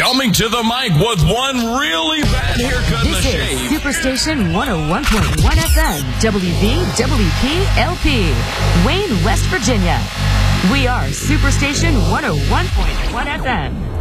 Coming to the mic with one really bad haircut in the This shade. is Superstation 101.1 FM, WVWP-LP, Wayne, West Virginia. We are Superstation 101.1 FM.